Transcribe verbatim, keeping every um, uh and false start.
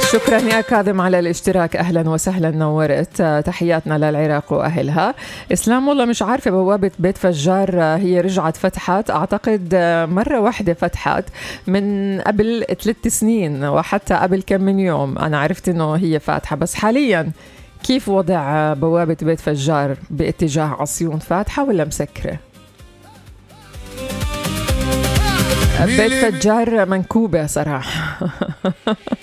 شكرا يا كاظم على الاشتراك، أهلا وسهلا، نورت. تحياتنا للعراق وأهلها. إسلام والله مش عارفة، بوابة بيت فجار هي رجعت فتحت، أعتقد مرة واحدة فتحت من قبل ثلاث سنين وحتى قبل كم من يوم أنا عرفت إنه هي فاتحة. بس حاليا كيف وضع بوابة بيت فجار باتجاه عصيون؟ فاتحة ولا مسكرة؟ بيت فجار منكوبة صراحة.